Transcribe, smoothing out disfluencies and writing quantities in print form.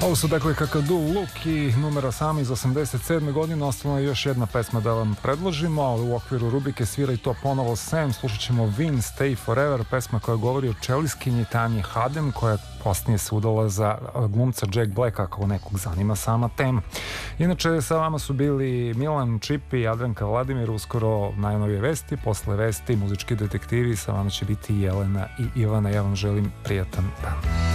Ovo su dakle Kakadu Look i numera 8 iz 87. godine. Ostala je još jedna pesma da vam predložimo. U okviru rubrike Sviraj to ponovo Sam slušat ćemo Win Stay Forever, pesma koja govori o čeliskinji Tanji Hadem, koja poslije se udala za glumca Jack Black, ako nekog zanima sama tema. Inače, sa vama su bili Milan Čipi i Adranka Vladimir. Uskoro najnovije vesti, posle vesti muzički detektivi. Sa vama će biti Jelena i Ivana. Ja vam želim prijatan dan.